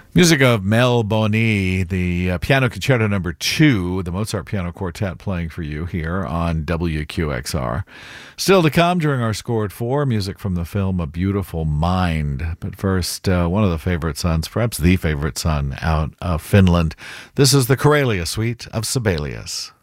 Music of Mel Boni, the Piano Concerto Number 2, the Mozart Piano Quartet playing for you here on WQXR. Still to come during our Score at 4, music from the film A Beautiful Mind. But first, one of the favorite sons, perhaps the favorite son out of Finland. This is the Karelia Suite of Sibelius.